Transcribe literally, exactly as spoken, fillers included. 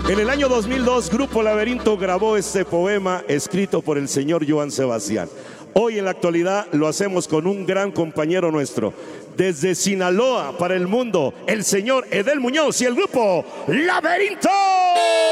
En el año dos mil dos, Grupo Laberinto grabó este poema escrito por el señor Joan Sebastián. Hoy en la actualidad lo hacemos con un gran compañero nuestro. Desde Sinaloa para el mundo, el señor Edel Muñoz y el Grupo Laberinto.